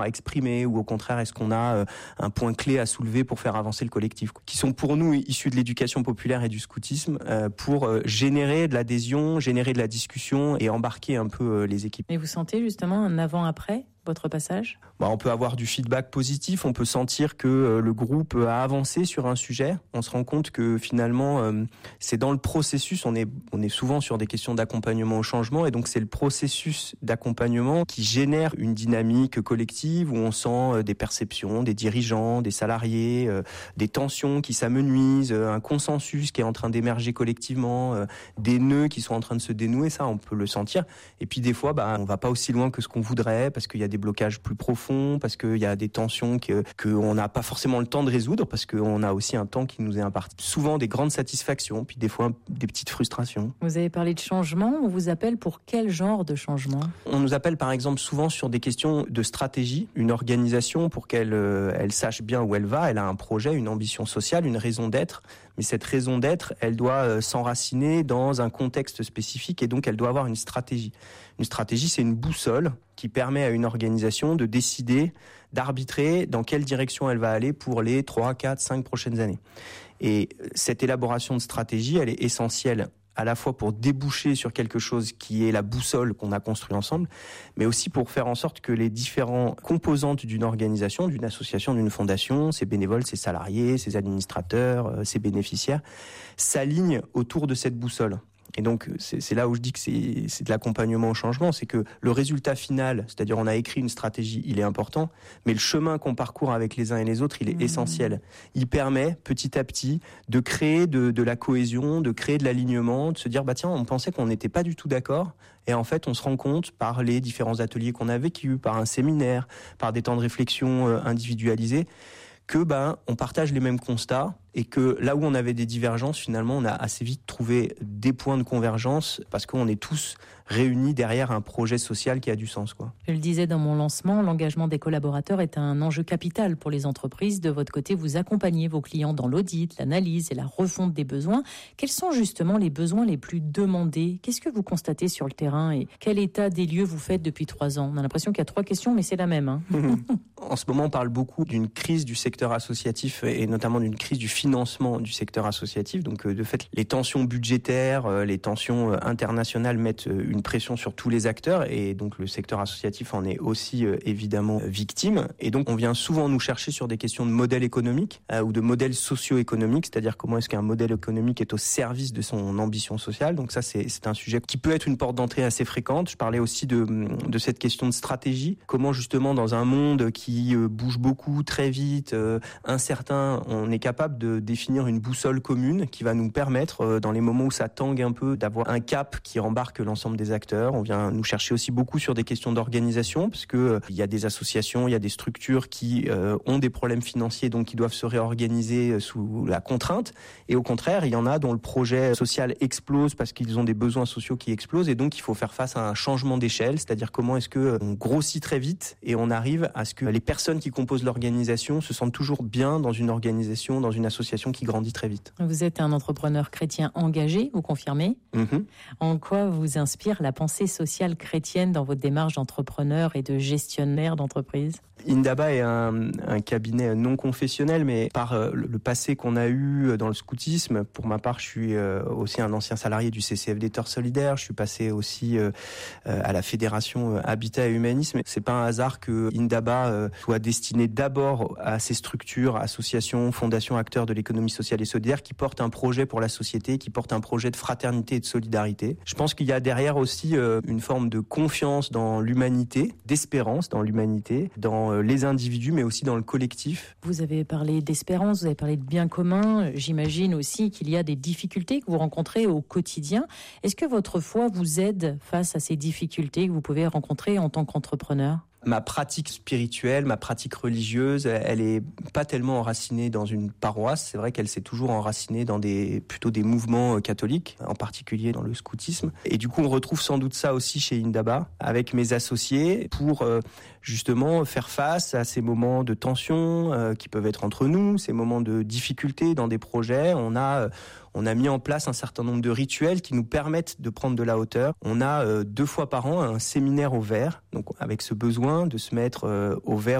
à exprimer, ou au contraire, est-ce qu'on a un point clé à soulever pour faire avancer le collectif, qui sont pour nous issus de l'éducation populaire et du scoutisme, pour générer de l'adhésion, générer de la discussion et embarquer un peu les équipes. Et vous sentez justement un avant-après votre passage ? On peut avoir du feedback positif, on peut sentir que le groupe a avancé sur un sujet. On se rend compte que finalement, c'est dans le processus, on est souvent sur des questions d'accompagnement au changement, et donc c'est le processus d'accompagnement qui génère une dynamique collective où on sent des perceptions, des dirigeants, des salariés, des tensions qui s'amenuisent, un consensus qui est en train d'émerger collectivement, des nœuds qui sont en train de se dénouer, ça on peut le sentir. Et puis des fois, on va pas aussi loin que ce qu'on voudrait, parce qu'il y a des blocages plus profonds, parce qu'il y a des tensions qu'on n'a pas forcément le temps de résoudre, parce qu'on a aussi un temps qui nous est imparti. Souvent des grandes satisfactions, puis des fois des petites frustrations. Vous avez parlé de changement, on vous appelle pour quel genre de changement ? On nous appelle par exemple souvent sur des questions de stratégie, une organisation pour qu'elle elle sache bien où elle va, elle a un projet, une ambition sociale, une raison d'être, mais cette raison d'être, elle doit s'enraciner dans un contexte spécifique, et donc elle doit avoir une stratégie. Une stratégie, c'est une boussole qui permet à une organisation de décider, d'arbitrer dans quelle direction elle va aller pour les 3, 4, 5 prochaines années. Et cette élaboration de stratégie, elle est essentielle à la fois pour déboucher sur quelque chose qui est la boussole qu'on a construit ensemble, mais aussi pour faire en sorte que les différentes composantes d'une organisation, d'une association, d'une fondation, ses bénévoles, ses salariés, ses administrateurs, ses bénéficiaires, s'alignent autour de cette boussole. Et donc, c'est là où je dis que c'est de l'accompagnement au changement, c'est que le résultat final, c'est-à-dire on a écrit une stratégie, il est important, mais le chemin qu'on parcourt avec les uns et les autres, il est essentiel. Il permet, petit à petit, de créer de la cohésion, de créer de l'alignement, de se dire, tiens, on pensait qu'on n'était pas du tout d'accord, et en fait, on se rend compte par les différents ateliers qu'on a vécus, par un séminaire, par des temps de réflexion individualisés, que on partage les mêmes constats, et que là où on avait des divergences, finalement, on a assez vite trouvé des points de convergence, parce qu'on est tous réunis derrière un projet social qui a du sens, quoi. Je le disais dans mon lancement, l'engagement des collaborateurs est un enjeu capital pour les entreprises. De votre côté, vous accompagnez vos clients dans l'audit, l'analyse et la refonte des besoins. Quels sont justement les besoins les plus demandés ? Qu'est-ce que vous constatez sur le terrain et quel état des lieux vous faites depuis 3 ans ? On a l'impression qu'il y a 3 questions, mais c'est la même. En ce moment, on parle beaucoup d'une crise du secteur associatif, et notamment d'une crise du financement du secteur associatif. Donc, de fait, les tensions budgétaires, les tensions internationales mettent une pression sur tous les acteurs, et donc le secteur associatif en est aussi évidemment victime. Et donc, on vient souvent nous chercher sur des questions de modèle économique ou de modèle socio-économique, c'est-à-dire comment est-ce qu'un modèle économique est au service de son ambition sociale. Donc ça, c'est un sujet qui peut être une porte d'entrée assez fréquente. Je parlais aussi de cette question de stratégie. Comment justement, dans un monde qui bouge beaucoup, très vite, incertain, on est capable de définir une boussole commune qui va nous permettre, dans les moments où ça tangue un peu, d'avoir un cap qui embarque l'ensemble des acteurs. On vient nous chercher aussi beaucoup sur des questions d'organisation, parce que il y a des associations, il y a des structures qui ont des problèmes financiers, donc qui doivent se réorganiser sous la contrainte. Et au contraire, il y en a dont le projet social explose parce qu'ils ont des besoins sociaux qui explosent, et donc il faut faire face à un changement d'échelle, c'est-à-dire comment est-ce que on grossit très vite et on arrive à ce que les personnes qui composent l'organisation se sentent toujours bien dans une organisation, dans une association qui grandit très vite. Vous êtes un entrepreneur chrétien engagé, vous confirmez ? En quoi vous inspire la pensée sociale chrétienne dans votre démarche d'entrepreneur et de gestionnaire d'entreprise ? Indaba est un cabinet non confessionnel, mais par le passé qu'on a eu dans le scoutisme, pour ma part, je suis aussi un ancien salarié du CCFD Terre Solidaire, je suis passé aussi à la Fédération Habitat et Humanisme. C'est pas un hasard que Indaba soit destiné d'abord à ces structures, associations, fondations, acteurs de l'économie sociale et solidaire qui portent un projet pour la société, qui portent un projet de fraternité et de solidarité. Je pense qu'il y a derrière aussi une forme de confiance dans l'humanité, d'espérance dans l'humanité, dans les individus, mais aussi dans le collectif. Vous avez parlé d'espérance, vous avez parlé de bien commun. J'imagine aussi qu'il y a des difficultés que vous rencontrez au quotidien. Est-ce que votre foi vous aide face à ces difficultés que vous pouvez rencontrer en tant qu'entrepreneur ? Ma pratique spirituelle, ma pratique religieuse, elle est pas tellement enracinée dans une paroisse. C'est vrai qu'elle s'est toujours enracinée dans plutôt des mouvements catholiques, en particulier dans le scoutisme. Et du coup, on retrouve sans doute ça aussi chez Indaba, avec mes associés, pour justement faire face à ces moments de tension qui peuvent être entre nous, ces moments de difficulté dans des projets. On a mis en place un certain nombre de rituels qui nous permettent de prendre de la hauteur. On a 2 fois par an un séminaire au vert, donc avec ce besoin besoin, de se mettre au vert